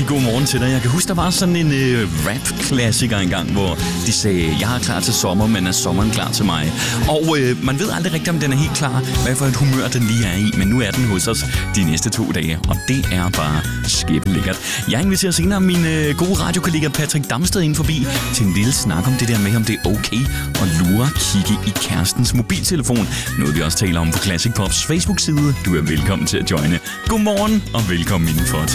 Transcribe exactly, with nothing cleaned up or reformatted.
sige god morgen til dig. Jeg kan huske, der var sådan en øh, rap-klassiker engang, hvor de sagde, jeg er klar til sommer, men er sommeren klar til mig? Og øh, man ved aldrig rigtigt, om den er helt klar, hvad for et humør den lige er i, men nu er den hos os de næste to dage, og det er bare skæbnelækkert. Jeg inviterer senere min øh, gode radiokollega Patrick Damsted ind forbi til en lille snak om det der med, om det er okay at lure kigge i kærestens mobiltelefon. Noget vi også taler om på Classic Pops Facebook-side. Du er velkommen til at joine. Godmorgen og velkommen indenfor til